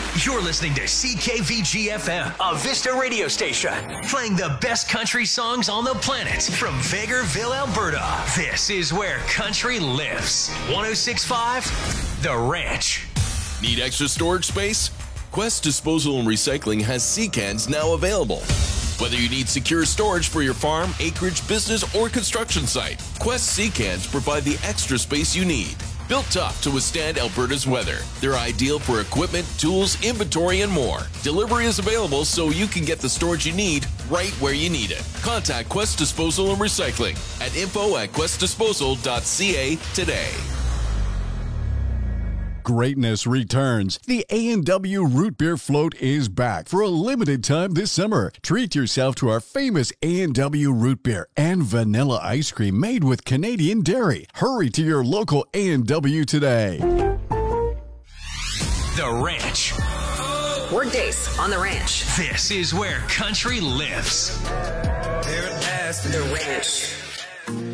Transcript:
You're listening to CKVG-FM, a Vista radio station, playing the best country songs on the planet from Vegreville, Alberta. This is where country lives. 106.5, The Ranch. Need extra storage space? Quest Disposal and Recycling has C-Cans now available. Whether you need secure storage for your farm, acreage, business, or construction site, Quest C-Cans provide the extra space you need. Built tough to withstand Alberta's weather, they're ideal for equipment, tools, inventory, and more. Delivery is available so you can get the storage you need right where you need it. Contact Quest Disposal and Recycling at info@questdisposal.ca today. Greatness returns. The A&W Root Beer Float is back for a limited time this summer. Treat yourself to our famous A&W Root Beer and vanilla ice cream made with Canadian dairy. Hurry to your local A&W today. The Ranch. Workdays on The Ranch. This is where country lives. The Ranch.